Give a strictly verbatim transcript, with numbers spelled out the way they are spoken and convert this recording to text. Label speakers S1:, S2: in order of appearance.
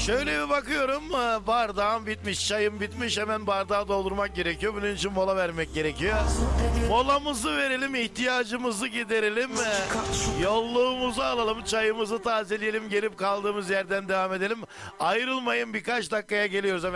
S1: Şöyle bir bakıyorum, e, bardağım bitmiş, çayım bitmiş, hemen bardağı doldurmak gerekiyor. Bunun için mola vermek gerekiyor. Molamızı verelim, ihtiyacımızı giderelim, e, yolluğumuzu alalım, çayımızı tazeleyelim, gelip kaldığımız yerden devam edelim. Ayrılmayın, birkaç dakikaya geliyoruz hemen.